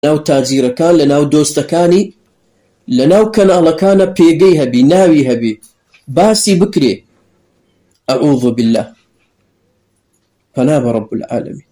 ناو تاجیرەکان لەناو دۆستەکانی لەناو کەناڵەکانە پێگەی هەبی ناوی هەبی باسی بکرێ أعوذ بالله فناب رب العالمين.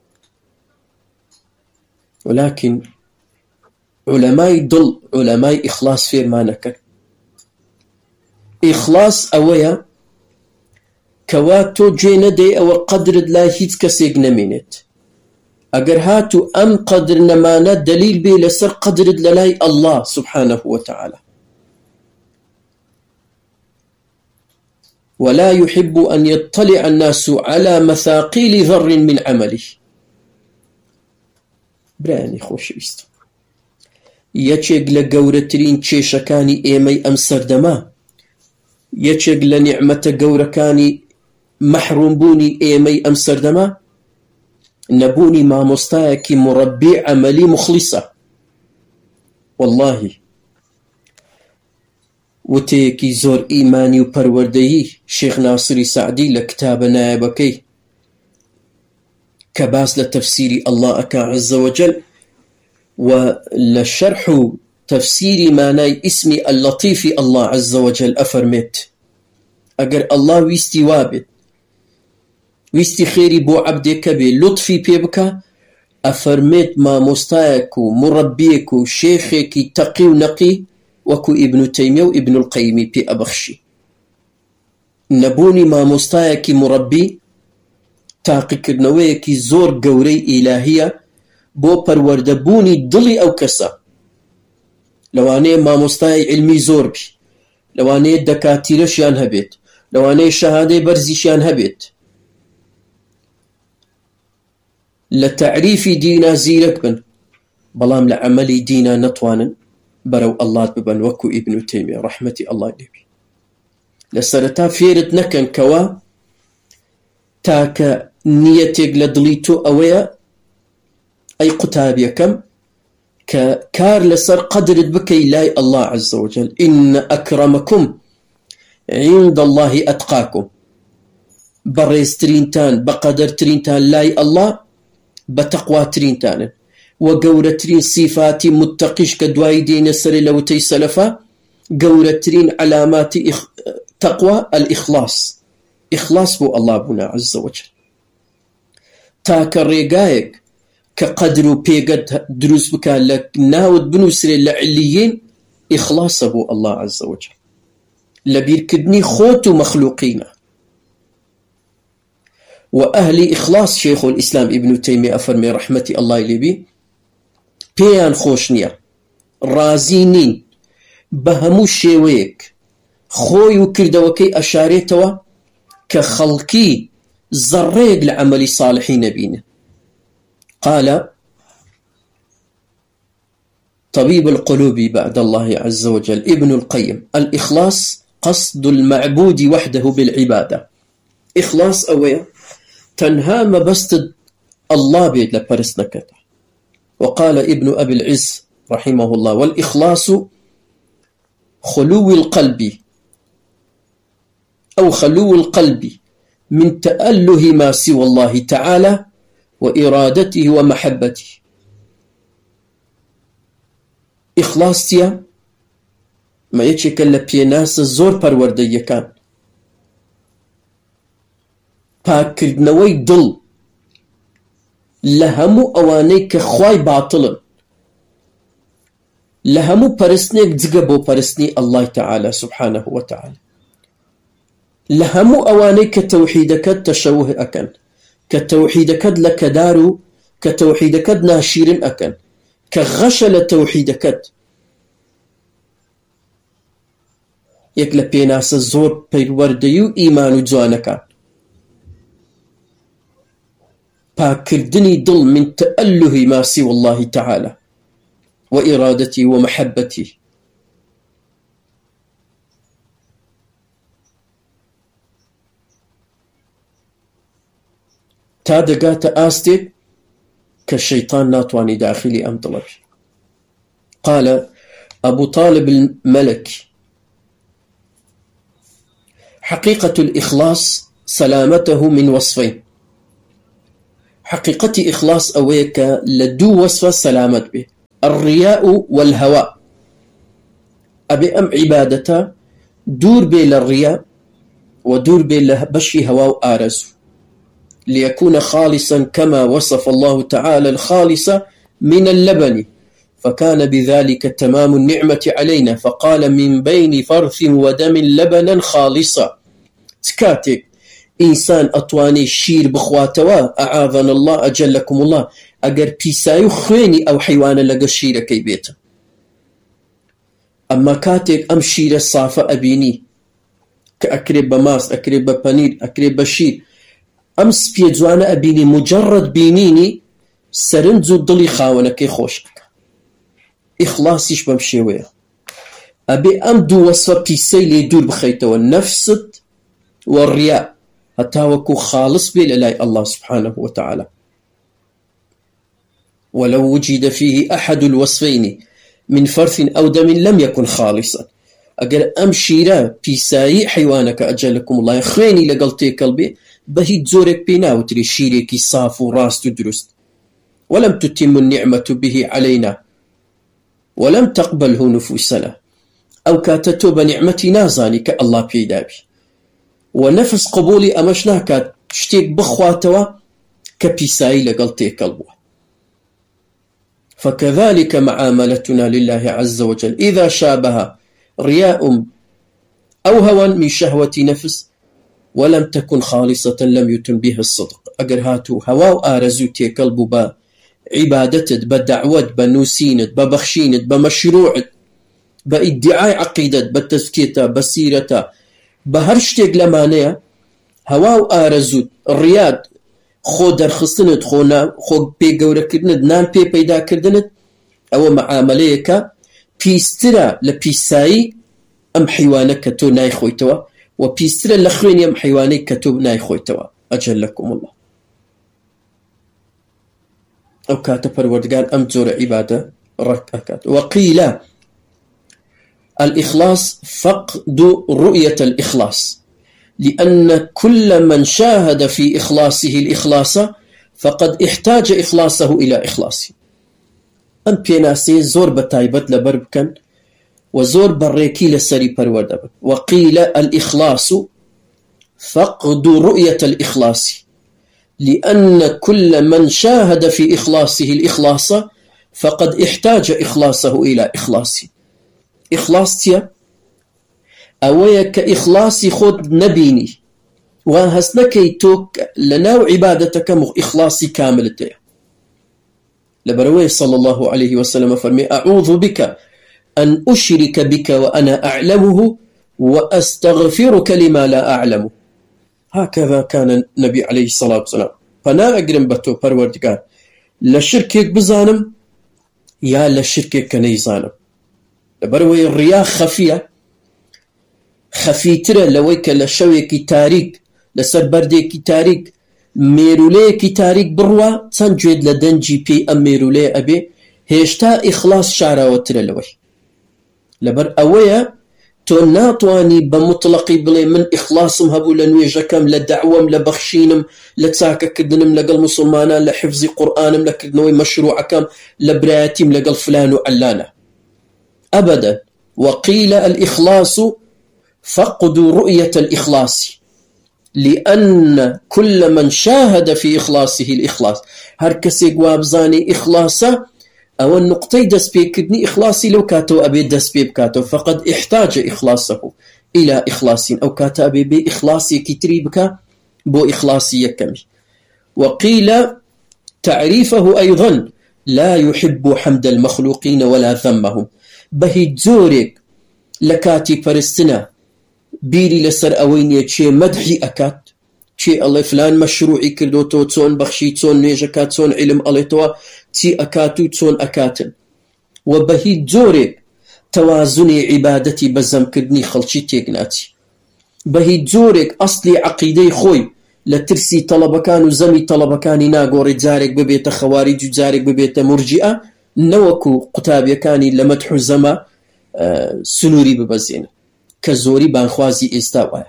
ولكن علماء دڵ علماء إخلاص فێرمانەکەن إخلاص ئەوەیە کەوا تۆ گوێ نەدەی ئەوە قەدرت لای هیچ کەسێک نەمێنێت ئەگەر هاتو ئەم قەدر نەمانە دلیل بێ لەسەر قەدرت لەلای الله سبحانه وتعالى. ولا يحب أن يطلع الناس على مثاقيل ذر من عمله. براني خوش بيست یەکێک لە گەورەترین کێشەکانی ئێمەی ئەم سەردەما یەکێک لە نیعمەتە گەورەکانی مەحرومبوونی ئێمەی ئەم سەردەما نەبوونی مامۆستایەکی مڕەبی عەمەلی مخلیسە. والله وتەیەکی زۆر ئیمانی و پەروەردەیی شێخ ناسری سەعدی لە کتابە نایەبەکەی کە باس لە تەفسیری الله ئەکا عەزە وەجەل و لشرح تفسير معناي اسمي اللطيف الله عز وجل أفرمت أجر الله ويستي وابد ويستي خيري بو عبدك بي لطفي بيبك أفرمت ما مستايك مربيك شيخك تقي ونقي وكو ابن تيمية وابن القيم بي أبخشي نبوني ما مستايك مربي تاقي كرنويك زور قوري إلهية بۆ پەروەردەبوونی دڵی ئەو کەسە لەوانەیە مامۆستای علمی زۆر بی لەوانەیە دەکاتیرەشیان هەبێت لەوانەیە شەهادەی بەرزیشیان هەبێت لە تەعریفی دینا زیرەک بن بەڵام لە عەمەلی دینا نەتوانن بەرەو ئەڵڵات ببەن وەکو ئیبن تەیمیە ڕەحمەتی ئەڵڵا لێبی. لە سەرەتا فێرت نەکەن کەوا تاکە نیەتێک لە دڵی تۆ ئەوەیە أي قتابيكم كار لسر قدرت بكي لاي الله عز وجل إن أكرمكم عند الله أتقاكم بريز ترينتان بقدر ترينتان لاي الله بتقوى ترينتان وقورة ترين صفات متقش كدواي دين السر لو تيسلفا قورة ترين علامات تقوى الإخلاص إخلاص بو الله بنا عز وجل تاكر ريقايك كقدر بيقد دروس بك لك ناود بنوسر لعليين إخلاص أبو الله عز وجل لبير كدني خوت مخلوقين وأهل إخلاص شيخ الإسلام ابن تيمية أفرمي رحمتي الله إليه بيان خوشنيا رازينين بهمو شيويك خوي وكردوكي أشاريتوا كخلقي زريق لعمل صالحين بينا. قال طبيب القلوب بعد الله عز وجل ابن القيم الإخلاص قصد المعبود وحده بالعبادة. إخلاص أويا تنهى مبستد الله بيد لبرسنكته. وقال ابن أبي العز رحمه الله والإخلاص خلو القلب أو خلو القلب من تأله ما سوى الله تعالى وإرادته ومحبته. إخلاصيا ما يتشكل لبيناس الزور پروردية كان باكردنوي دل لهمو أوانيك خواي باطل لهمو پرسنيك دقبو پرسني الله تعالى سبحانه وتعالى لهمو أوانيك توحيدك تشوه أكن كتوحيدك لك دارو كتوحيدك ناشير أكن كغشل توحيدك يكلا بيناس الزور بيورديو إيمان جوانك باكردني ضل من تأله ما سوى الله تعالى وإرادتي ومحبتي. تادقات آستيك كالشيطان ناتواني داخلي أم طلبي. قال أبو طالب الملك حقيقة الإخلاص سلامته من وصفين. حقيقة إخلاص أويك لدو وصف سلامت به الرياء والهواء. أبي أم عبادة دور بين الرياء ودور بين بشي هواء وآرزو، ليكون خالصا كما وصف الله تعالى الخالص من اللبن، فكان بذلك تمام النعمة علينا، فقال من بين فرث ودم لبنا خالصا. تكاتك إنسان أطواني شير بخواتوا أعاذنا الله أجلكم الله، أجر بيسايو خويني أو حيوانا لقى الشيرة كي بيتا. أما كاتك أم شيرة الصافة أبيني كأكرب بماس، أكرب ببانير، أكرب بشير، أم سبيدزوانا أبيني مجرد بينيني سرنزو ضلي خاونا كي خوشك إخلاصيش بمشيوية. أبي أم دو وصفة بيسي لي دور بخيتوا النفس والرياء حتى وكو خالص بإلهي الله سبحانه وتعالى. ولو وجد فيه أحد الوصفين من فرث أو دم لم يكن خالصا. أجل أمشيرا بيساي حيوانك أجلكم الله يخويني لقلتي قلبي بهيد زورك بينا وتري شيريك صاف وراس تدرست، ولم تتم النعمة به علينا ولم تقبله نفوسنا، أو كاتتو بنعمتي نازاني كالله بيدابي ونفس قبولي أمشنا كات شتيك بخواتوا كبيساي لقلتي قلبه. فكذلك معاملتنا لله عز وجل إذا شابه رياء أو هوى من شهوة نفس ولم تكن خالصة لم يتم به الصدق. أجر هاتو هوا وآرزو تي قلبو با عبادتت بدعوت بنوسينت ببخشينت بمشروعت بإدعاء عقيدت بتزكيتا بسيرتا بهرشتك لمانيا هوا وآرزو الرياض خو درخستنت خو بي قورا كردنت نان بي بيدا كردنت أو معامليك بيسترا لبيساي أم حيوانك تو ناي خويتوا وبيسترا لخوين أم حيوانك تو ناي خويتوا أجلكم الله. أو كاتب الوردقان أم زور عبادة ركعت. وقيل الإخلاص فقد رؤية الإخلاص، لأن كل من شاهد في إخلاصه الإخلاص فقد احتاج إخلاصه إلى إخلاصه. أم بيناسي زور بتايبت لبربكن وزور بريكي لسري پروردبن. وقيل الإخلاص فقد رؤية الإخلاص، لأن كل من شاهد في إخلاصه الإخلاص فقد احتاج إخلاصه إلى إخلاصه. إخلاصتي أويك إخلاصي خود نبيني وهسنكي توك لناو عبادتك إخلاصي كاملتي. لبروي صلى الله عليه وسلم فرمي أعوذ بك أن أشرك بك وأنا أعلمه وأستغفرك لما لا أعلمه. هكذا كان النبي عليه الصلاة والسلام. فنا أقرم بتو پروردگار لشركك بزانم يا لشركك كنيزانم. لبروي الرياء خفية خفيترة لويك لشويكي تاريك لسر برديكي تاريك ميروليكي تاريك بروا تنجد لدنجي بي أم ميرولي أبي هيشتا إخلاص شعره وتر لوي. لبر أويا تو ناتواني بمطلقي بلي من إخلاصم هبو لنويجكم لدعوم لبخشينم لتساكا كدنم لقل مسلمانا لحفظ قرآنم لكدنوي مشروعكم لبراتيم لقل فلان وعلانا أبدا. وقيل الإخلاص فقد رؤية الإخلاص، لأن كل من شاهد في إخلاصه الإخلاص هركسي قوابزاني إخلاصه أو النقطة دس بيكدني إخلاصي لو كاتو أبي دس بيبكاتو فقد احتاج إخلاصه إلى إخلاص، أو كاتو أبي بإخلاصي كتريبك بو إخلاصي يكمي. وقيل تعريفه أيضا لا يحب حمد المخلوقين ولا ذمهم. بهي زورك لكاتي فرستنا بيري لسر أوينيا چه مدحي أكات چه الله فلان مشروعي كردو تو تون بخشي تون نيجكات تون علم الله توا تي أكاتو تون أكاتن. وبهي زورك توازني عبادتي بزم كردني خلشي تيقناتي. بهي زورك أصلي عقيدي خوي لترسي طلبكان وزمي طلبكاني ناقوري جارك ببيت خوارج جارك ببيت مرجئة نوكو قتابي كاني لمدحو زما سنوري ببزين كزوري بانخوازي استاوه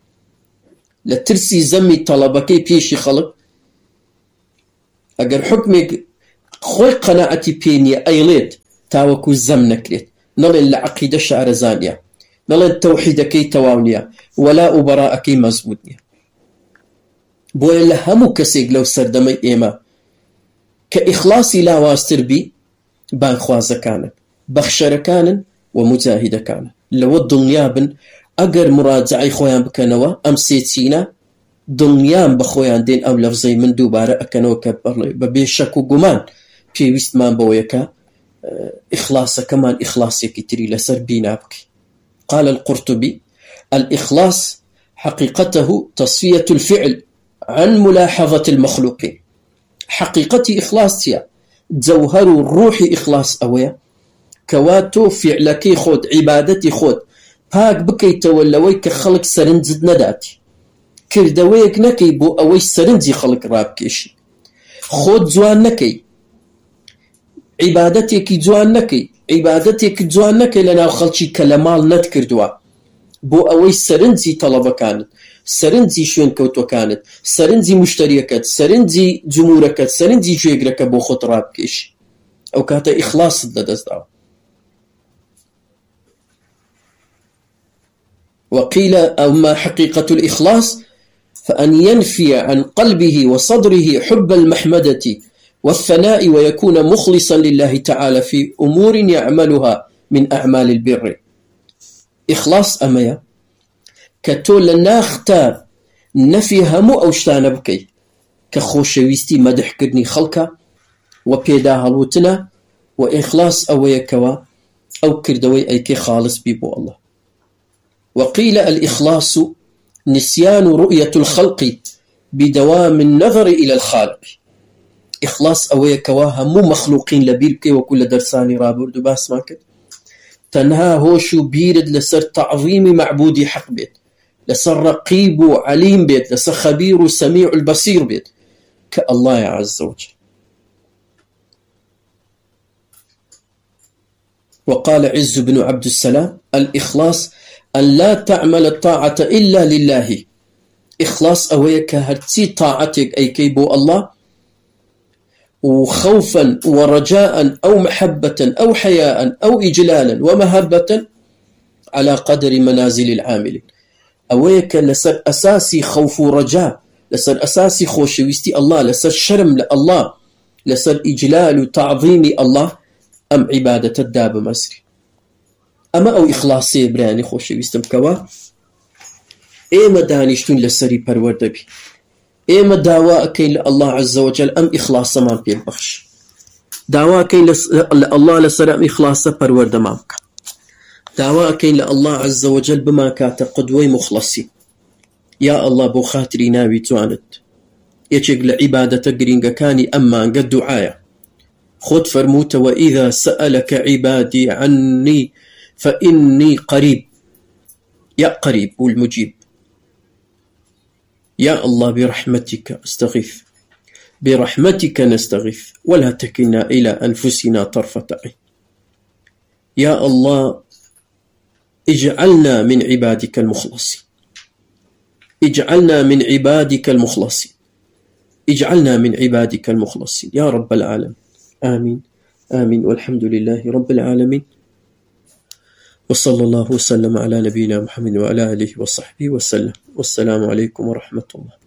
لترسي زمي طلبكي بيشي خلق اگر حكمك خوي قناعتي بيني ايليت تاوەکو زەم نەکرێت، نەڵێن لە عەقیدە شارەزانیە، نەڵێن تەوحیدەکەی تەواو نییە، وەلا و بەراءەکەی مەزبوط نییە. بۆیە لە هەموو کەسێک لەو سەردەمەی ئێمە کە ئیخلاسی لاواستر بی، بانخوازەکانن، بەخشەرەکانن و مجاهیدەکانن. لەوە دڵنیا بن ئەگەر مراجعەی خۆیان بکەنەوە ئەم سێ چینە، دڵنیان بە خۆیان دێن ئەو لەفزەی من دووبارە ئەکەنەوە کە بە بێشەک و گومان پێویستمان بەوەیەکە إخلاصكمان إخلاصك تري لسر بينا بكي. قال القرطبي: الإخلاص حقيقته تصفية الفعل عن ملاحظة المخلوقين. حقيقة إخلاص هي جوهر الروح إخلاص أويا كواتو فعلك خود عبادتي خود باك بكي تولوي كخلق سرنزد نداتي كردويك نكي بو أوي سرنزي خلق رابكيشي خود زوان نكي عبادتێکی جوان نەکەی، عیبادەتێکی جوان نەکەی لە ناو خەڵکی کە لە ماڵ نەتکردووە بۆ ئەوەی سەرنجی تەڵەبەکانت، سەرنجی شوێنکەوتوەکانت، سەرنجی مشتریەکەت، سەرنجی جمهورەکەت، سەرنجی گوێگرەکە بۆ خۆت ڕابکێشی. ئەو کاتە ئیخلاصت لەدەستداوە. وقيل أما حقيقة الإخلاص فأن ينفي عن قلبه وصدره حب المحمدة والثناء ويكون مخلصا لله تعالى في أمور يعملها من أعمال البر. إخلاص أميا كتول ناختا نفي همو أوشتان بكي كخوشويستي مدح كرني خلقا وبيدا هلوتنا، وإخلاص أويا كوا أو كردوي أي كي خالص بيبو الله. وقيل الإخلاص نسيان رؤية الخلق بدوام النظر إلى الخالق. إخلاص أويا كواها مو مخلوقين لبيركي وكل درساني رابرد باس ما كد تنها هوشو بيرد لسر تعظيم معبودي حق بيت، لسر رقيب عليم بيت، لسر خبير سميع البصير بيت كالله عز وجل. وقال عز بن عبد السلام: الإخلاص أن لا تعمل الطاعة إلا لله. إخلاص أويا كهرتي طاعتك أي كيبو الله وخوفا ورجاء أو محبة أو حياء أو إجلالا ومهبة على قدر منازل العامل. أويك لسر أساسي خوف ورجاء، لسر أساسي خوشويستي الله، لسر شرم لله، لسر إجلال وتعظيم الله، أم عبادة الداب مسري. أما أو إخلاصي براني خوشويستم كوا إيما دانشتون لسري پروردبي، إيما دعواكي لله عز وجل أم إخلاص ما بيبخش، دعواكي لله لسر أم إخلاص پرورد مامك، دعواكي لله عز وجل بما كات قدوة مخلصي. يا الله بو خاطري ناوي توانت يجيك لعبادة قرينغا كاني أما قد دعايا خد فرموت: وإذا سألك عبادي عني فإني قريب. يا قريب والمجيب. يا الله برحمتك استغيث، برحمتك نستغيث، ولا تكلنا إلى أنفسنا طرفة عين. يا الله اجعلنا من عبادك المخلصين، اجعلنا من عبادك المخلصين، اجعلنا من عبادك المخلصين يا رب العالمين. آمين آمين. والحمد لله رب العالمين، وصلى الله وسلم على نبينا محمد وعلى آله وصحبه وسلم. والسلام عليكم ورحمة الله.